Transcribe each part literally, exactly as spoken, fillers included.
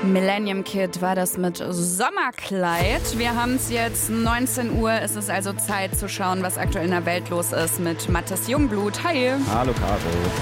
Millennium Kid war das mit Sommerkleid. Wir haben es jetzt neunzehn Uhr. Es ist also Zeit zu schauen, was aktuell in der Welt los ist mit Mathis Jungblut. Hi. Hallo Caro.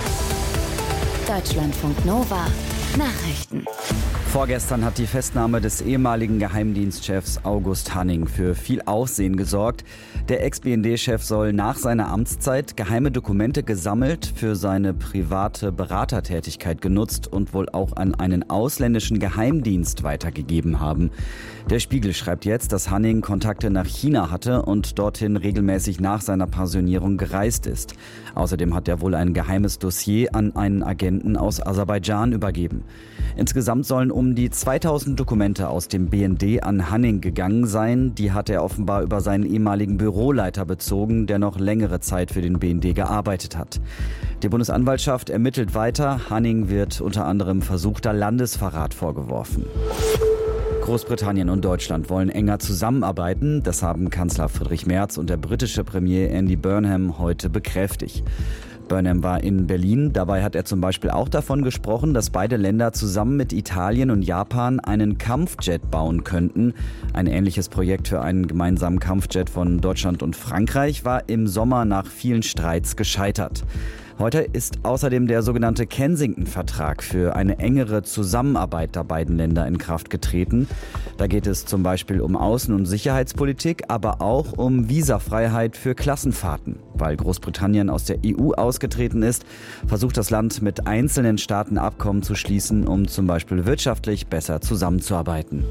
Deutschlandfunk Nova. Nachrichten. Vorgestern hat die Festnahme des ehemaligen Geheimdienstchefs August Hanning für viel Aufsehen gesorgt. Der Ex-B N D-Chef soll nach seiner Amtszeit geheime Dokumente gesammelt, für seine private Beratertätigkeit genutzt und wohl auch an einen ausländischen Geheimdienst weitergegeben haben. Der Spiegel schreibt jetzt, dass Hanning Kontakte nach China hatte und dorthin regelmäßig nach seiner Pensionierung gereist ist. Außerdem hat er wohl ein geheimes Dossier an einen Agenten aus Aserbaidschan übergeben. Insgesamt sollen um die zweitausend Dokumente aus dem B N D an Hanning gegangen sein. Die hat er offenbar über seinen ehemaligen Büroleiter bezogen, der noch längere Zeit für den B N D gearbeitet hat. Die Bundesanwaltschaft ermittelt weiter. Hanning wird unter anderem versuchter Landesverrat vorgeworfen. Großbritannien und Deutschland wollen enger zusammenarbeiten. Das haben Kanzler Friedrich Merz und der britische Premier Andy Burnham heute bekräftigt. Burnham war in Berlin. Dabei hat er zum Beispiel auch davon gesprochen, dass beide Länder zusammen mit Italien und Japan einen Kampfjet bauen könnten. Ein ähnliches Projekt für einen gemeinsamen Kampfjet von Deutschland und Frankreich war im Sommer nach vielen Streits gescheitert. Heute ist außerdem der sogenannte Kensington-Vertrag für eine engere Zusammenarbeit der beiden Länder in Kraft getreten. Da geht es zum Beispiel um Außen- und Sicherheitspolitik, aber auch um Visafreiheit für Klassenfahrten. Weil Großbritannien aus der E U ausgetreten ist, versucht das Land mit einzelnen Staaten Abkommen zu schließen, um zum Beispiel wirtschaftlich besser zusammenzuarbeiten.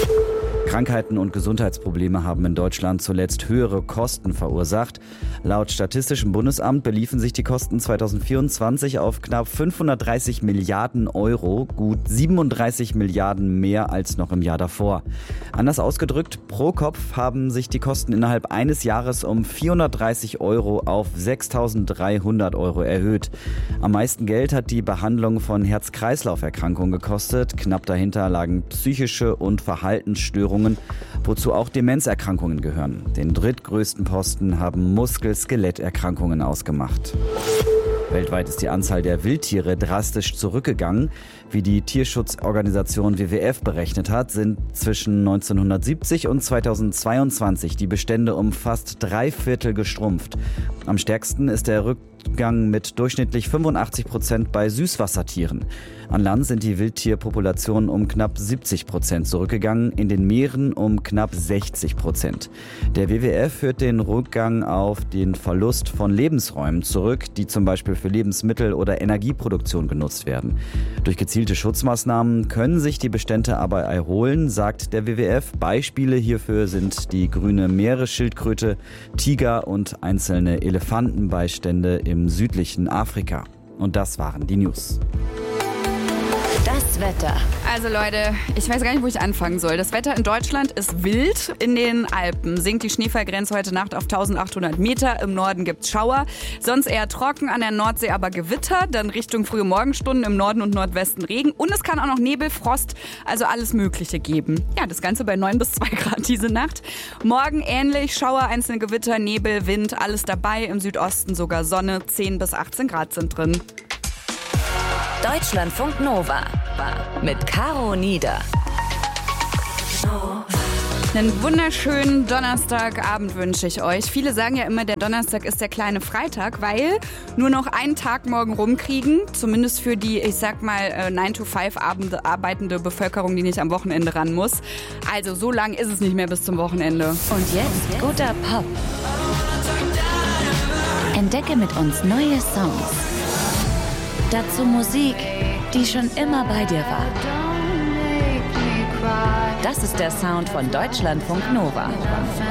Krankheiten und Gesundheitsprobleme haben in Deutschland zuletzt höhere Kosten verursacht. Laut Statistischem Bundesamt beliefen sich die Kosten zweitausendvierundzwanzig auf knapp fünfhundertdreißig Milliarden Euro, gut siebenunddreißig Milliarden mehr als noch im Jahr davor. Anders ausgedrückt, pro Kopf haben sich die Kosten innerhalb eines Jahres um vierhundertdreißig Euro auf sechstausenddreihundert Euro erhöht. Am meisten Geld hat die Behandlung von Herz-Kreislauf-Erkrankungen gekostet. Knapp dahinter lagen psychische und Verhaltensstörungen, wozu auch Demenzerkrankungen gehören. Den drittgrößten Posten haben Muskel-Skeletterkrankungen ausgemacht. Weltweit ist die Anzahl der Wildtiere drastisch zurückgegangen. Wie die Tierschutzorganisation W W F berechnet hat, sind zwischen neunzehnhundertsiebzig und zweitausendzweiundzwanzig die Bestände um fast drei Viertel geschrumpft. Am stärksten ist der Rückgang mit durchschnittlich fünfundachtzig Prozent bei Süßwassertieren. An Land sind die Wildtierpopulationen um knapp siebzig Prozent zurückgegangen, in den Meeren um knapp sechzig Prozent. Der W W F führt den Rückgang auf den Verlust von Lebensräumen zurück, die zum Beispiel für Lebensmittel- oder Energieproduktion genutzt werden. Durch gezielte Schutzmaßnahmen können sich die Bestände aber erholen, sagt der W W F. Beispiele hierfür sind die grüne Meeresschildkröte, Tiger und einzelne Elefantenbeistände im südlichen Afrika. Und das waren die News. Das Wetter. Also Leute, ich weiß gar nicht, wo ich anfangen soll. Das Wetter in Deutschland ist wild. In den Alpen sinkt die Schneefallgrenze heute Nacht auf eintausendachthundert Meter. Im Norden gibt's Schauer. Sonst eher trocken, an der Nordsee aber Gewitter. Dann Richtung frühe Morgenstunden im Norden und Nordwesten Regen. Und es kann auch noch Nebel, Frost, also alles Mögliche geben. Ja, das Ganze bei neun bis zwei Grad diese Nacht. Morgen ähnlich, Schauer, einzelne Gewitter, Nebel, Wind, alles dabei. Im Südosten sogar Sonne, zehn bis achtzehn Grad sind drin. Deutschlandfunk Nova mit Caro Nieder. Einen wunderschönen Donnerstagabend wünsche ich euch. Viele sagen ja immer, der Donnerstag ist der kleine Freitag, weil nur noch einen Tag morgen rumkriegen. Zumindest für die, ich sag mal, nine to five arbeitende Bevölkerung, die nicht am Wochenende ran muss. Also so lang ist es nicht mehr bis zum Wochenende. Und jetzt guter Pop. Entdecke mit uns neue Songs. Dazu Musik, die schon immer bei dir war. Das ist der Sound von Deutschlandfunk Nova.